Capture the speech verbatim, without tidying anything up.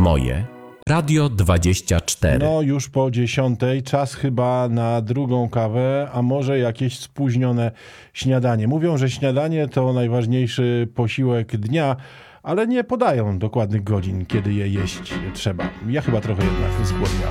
Moje Radio dwadzieścia cztery. No już po dziesiątej, czas chyba na drugą kawę, a może jakieś spóźnione śniadanie. Mówią, że śniadanie to najważniejszy posiłek dnia, ale nie podają dokładnych godzin, kiedy je jeść trzeba. Ja chyba trochę jednak zgłodniałem.